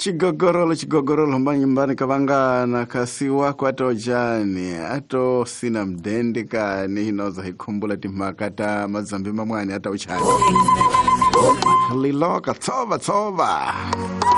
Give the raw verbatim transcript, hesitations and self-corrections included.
Chigogorolo chigogorolo mba nyumbani kabangana kasi wako ato jani ato sina mdende kani hinoza hikumbula timakata mazambi mamwani ata uchani liloka tsoba tsoba